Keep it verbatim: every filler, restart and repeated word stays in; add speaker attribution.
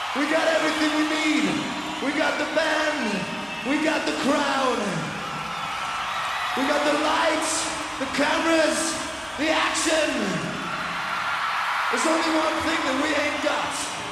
Speaker 1: We got everything we need. We got the band. We got the crowd. We got the lights, the cameras, the action. There's only one thing that we ain't got.